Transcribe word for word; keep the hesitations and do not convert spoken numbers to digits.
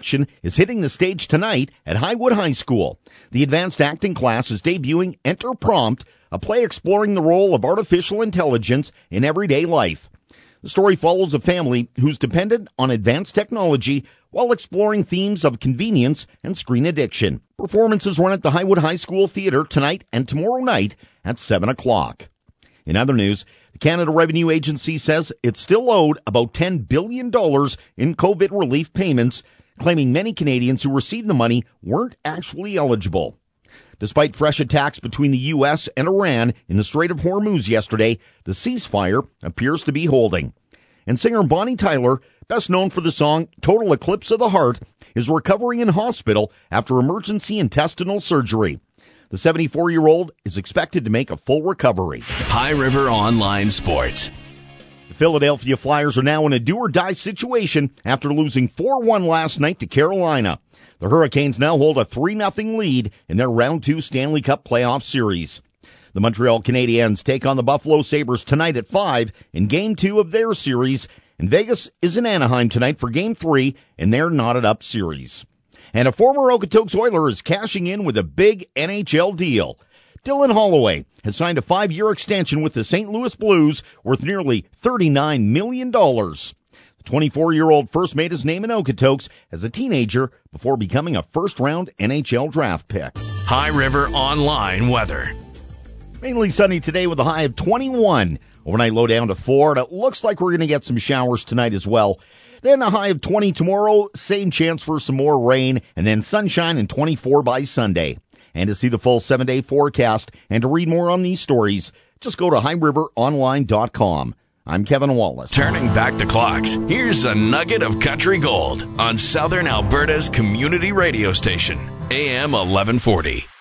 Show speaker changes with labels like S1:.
S1: Action is hitting the stage tonight at Highwood High School. The advanced acting class is debuting Enter Prompt, a play exploring the role of artificial intelligence in everyday life. The story follows a family who's dependent on advanced technology while exploring themes of convenience and screen addiction. Performances run at the Highwood High School Theater tonight and tomorrow night at seven o'clock. In other news, the Canada Revenue Agency says it's still owed about ten billion dollars in COVID relief payments, claiming many Canadians who received the money weren't actually eligible. Despite fresh attacks between the U S and Iran in the Strait of Hormuz yesterday, the ceasefire appears to be holding. And singer Bonnie Tyler, best known for the song Total Eclipse of the Heart, is recovering in hospital after emergency intestinal surgery. The seventy-four-year-old is expected to make a full recovery.
S2: High River Online Sports.
S1: The Philadelphia Flyers are now in a do-or-die situation after losing four one last night to Carolina. The Hurricanes now hold a three nothing lead in their Round two Stanley Cup playoff series. The Montreal Canadiens take on the Buffalo Sabres tonight at five in Game two of their series, and Vegas is in Anaheim tonight for Game three in their knotted-up series. And a former Okotoks Oiler is cashing in with a big N H L deal. Dylan Holloway has signed a five-year extension with the Saint Louis Blues worth nearly thirty-nine million dollars. The twenty-four-year-old first made his name in Okotoks as a teenager before becoming a first-round N H L draft pick.
S2: High River Online weather.
S1: Mainly sunny today with a high of twenty-one. Overnight low down to four, and it looks like we're going to get some showers tonight as well. Then a high of twenty tomorrow, same chance for some more rain, and then sunshine and twenty-four by Sunday. And to see the full seven-day forecast and to read more on these stories, just go to high river online dot com. I'm Kevin Wallace.
S2: Turning back the clocks, here's a nugget of country gold on Southern Alberta's community radio station, A M eleven forty.